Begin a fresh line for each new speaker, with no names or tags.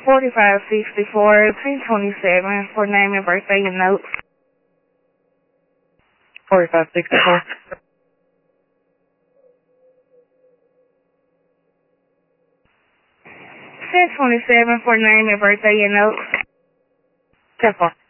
4564 1027 for name and birthday and note.
4564.
1027 for name and birthday and note.
10-4.